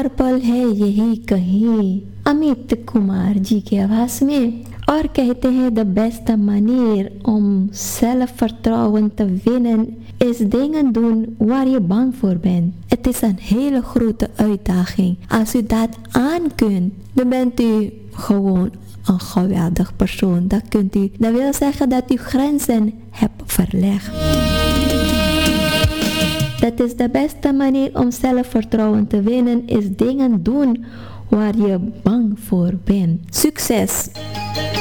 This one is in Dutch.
पल है यही कहीं, अमित कुमार जी की आवाज में. और कहते हैं de beste manier om zelfvertrouwen te winnen is dingen doen waar je bang voor bent. Het is een hele grote uitdaging. Als u dat aan kunt, dan bent u gewoon een geweldig persoon. Dat wil zeggen dat u grenzen hebt verlegd. Dat is de beste manier om zelfvertrouwen te winnen, is dingen doen waar je bang voor bent. Succes!